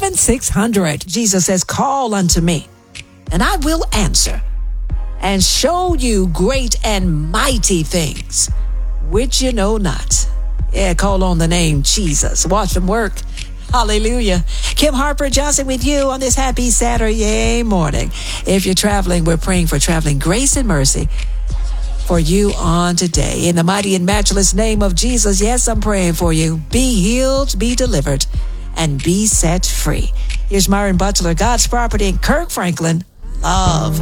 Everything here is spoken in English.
877-600. Jesus says, call unto me, and I will answer and show you great and mighty things, which you know not. Yeah, call on the name Jesus. Watch him work. Hallelujah. Kim Harper Johnson with you on this happy Saturday morning. If you're traveling, we're praying for traveling grace and mercy for you on today. In the mighty and matchless name of Jesus, yes, I'm praying for you. Be healed, be delivered, and be set free. Here's Myron Butler, God's Property, and Kirk Franklin. Love.